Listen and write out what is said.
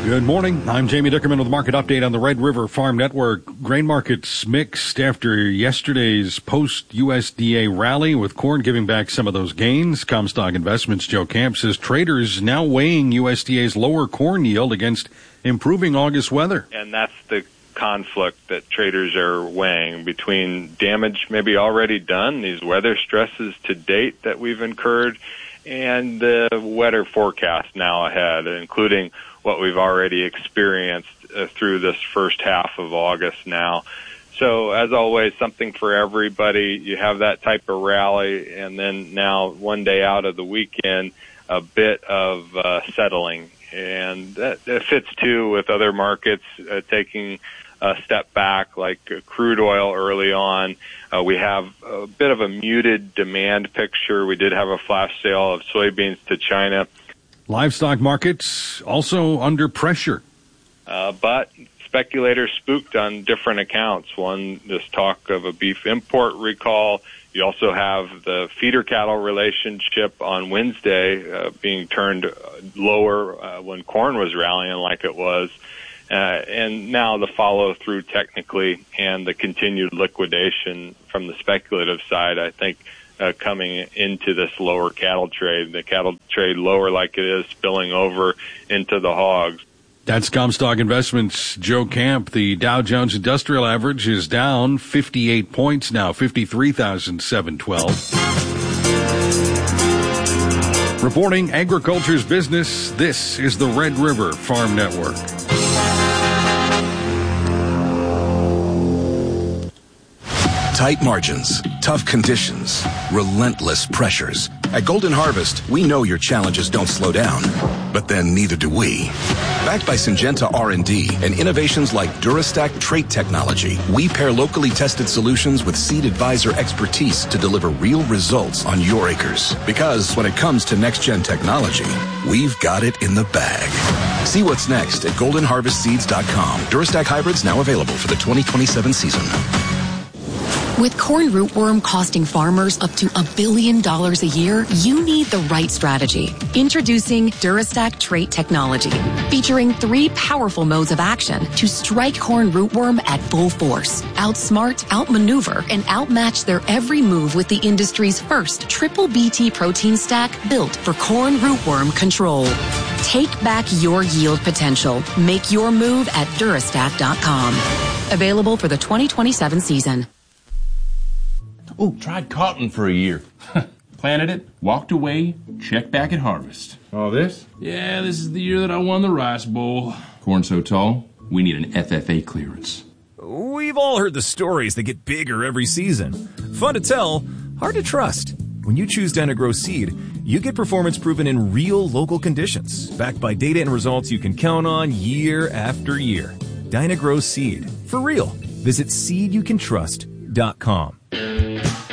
Good morning. I'm Jamie Dickerman with the market update on the Red River Farm Network. Grain markets mixed after yesterday's post-USDA rally, with corn giving back some of those gains. Comstock Investments' Joe Camp says traders now weighing USDA's lower corn yield against improving August weather. And that's the conflict that traders are weighing between damage maybe already done, these weather stresses to date that we've incurred, and the wetter forecast now ahead, including what we've already experienced through this first half of August now. So, as always, something for everybody. You have that type of rally, and then now, one day out of the weekend, a bit of settling. And that fits, too, with other markets taking a step back, like crude oil early on. We have a bit of a muted demand picture. We did have a flash sale of soybeans to China. Livestock markets also under pressure. But speculators spooked on different accounts. One, this talk of a beef import recall. You also have the feeder cattle relationship on Wednesday being turned lower when corn was rallying like it was. And now the follow-through technically and the continued liquidation from the speculative side, I think, coming into this lower cattle trade. The cattle trade lower like it is, spilling over into the hogs. That's Comstock Investments' Joe Camp. The Dow Jones Industrial Average is down 58 points now, 53,712. Reporting agriculture's business, this is the Red River Farm Network. Tight margins, tough conditions, relentless pressures. At Golden Harvest, we know your challenges don't slow down, but then neither do we. Backed by Syngenta R&D and innovations like Durastack trait technology, we pair locally tested solutions with Seed Advisor expertise to deliver real results on your acres. Because when it comes to next-gen technology, we've got it in the bag. See what's next at goldenharvestseeds.com. Durastack hybrids now available for the 2027 season. With corn rootworm costing farmers up to $1 billion a year, you need the right strategy. Introducing Durastack trait technology, featuring 3 powerful modes of action to strike corn rootworm at full force, outsmart, outmaneuver, and outmatch their every move with the industry's first triple BT protein stack built for corn rootworm control. Take back your yield potential. Make your move at Durastack.com. Available for the 2027 season. Oh, tried cotton for a year. Planted it, walked away, checked back at harvest. Oh, this? Yeah, this is the year that I won the Rice Bowl. Corn so tall, we need an FFA clearance. We've all heard the stories that get bigger every season. Fun to tell, hard to trust. When you choose Dyna-Gro Seed, you get performance proven in real local conditions, backed by data and results you can count on year after year. Dyna-Gro Seed. For real. Visit seedyoucantrust.com.